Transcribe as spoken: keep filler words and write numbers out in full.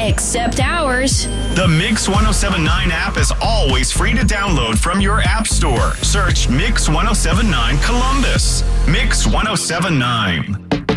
except ours. The Mix ten seventy-nine app is always free to download from your app store. Search Mix ten seventy-nine Columbus. Mix ten seventy-nine.